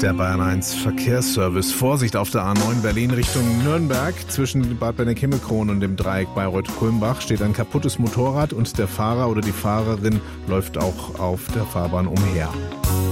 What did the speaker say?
Der Bayern 1 Verkehrsservice. Vorsicht auf der A9 Berlin Richtung Nürnberg. Zwischen Bad Benneck-Himmelkron und dem Dreieck Bayreuth-Kulmbach steht ein kaputtes Motorrad und der Fahrer oder die Fahrerin läuft auch auf der Fahrbahn umher.